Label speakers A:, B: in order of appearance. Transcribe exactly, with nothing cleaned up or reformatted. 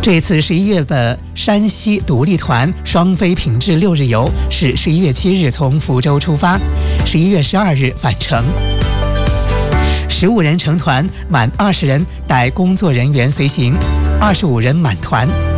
A: 这次十一月的山西独立团双飞品质六日游是十一月七日从福州出发，十一月十二日返程。十五人成团，满二十人带工作人员随行，二十五人满团。